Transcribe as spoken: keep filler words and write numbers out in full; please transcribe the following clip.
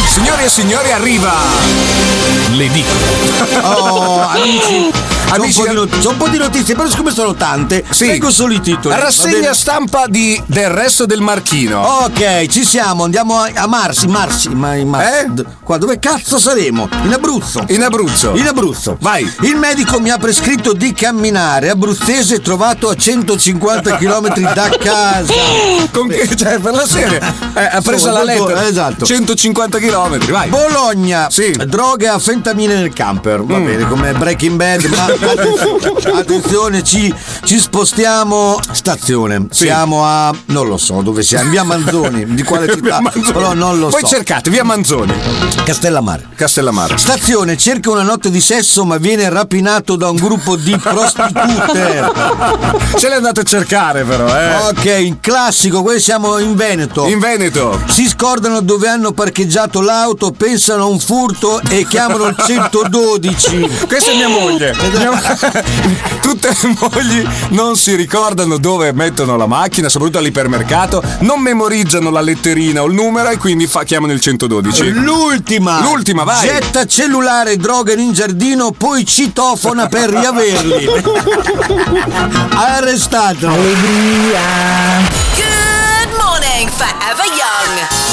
Signori e signori, arriva l'edicola. Oh, amici, Amici, c'ho un, po' di not- c'ho un po' di notizie, però siccome sono tante, sì. leggo solo i titoli. va Rassegna bene? stampa di Del Resto del Marchino. Ok, ci siamo, andiamo a, a Marsi, Marsi, ma in Marsi. Eh? D- Qua dove cazzo saremo? In Abruzzo. In Abruzzo. In Abruzzo. Vai. Il medico mi ha prescritto di camminare. Abruzzese trovato a centocinquanta chilometri da casa. Con che, cioè, per la serie eh, ha preso Insomma, la dopo- lettera. esatto. centocinquanta chilometri, vai. Bologna, Sì. droga a fentamine nel camper. Va Mm. bene, come Breaking Bad. Ma attenzione, attenzione, ci, ci spostiamo. Stazione. Sì. Siamo a. Non lo so dove siamo. In via Manzoni. Di quale città? Via Manzoni. Però non lo Poi so. cercate, via Manzoni, Castellammare. Castellammare. Stazione, cerca una notte di sesso ma viene rapinato da un gruppo di prostitute. Ce le andate a cercare però, eh. Ok, classico, qui siamo in Veneto. In Veneto. Si scordano dove hanno parcheggiato l'auto, pensano a un furto e chiamano il centododici. Questa è mia moglie. Mia mo- Tutte le mogli non si ricordano dove mettono la macchina, soprattutto all'ipermercato, non memorizzano la letterina o il numero e quindi fa- chiamano il centododici. L'ultima. L'ultima, vai. Getta cellulare e droga in giardino, poi citofona per riaverli. Arrestato. Good morning, Forever Young.